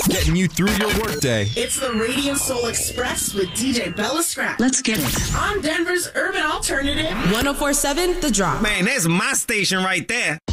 getting you through your workday. It's the Radio Soul Express with DJ Bella Scrap. Let's get it. On Denver's Urban Alternative. 104.7 The Drop. Man, that's my station right there.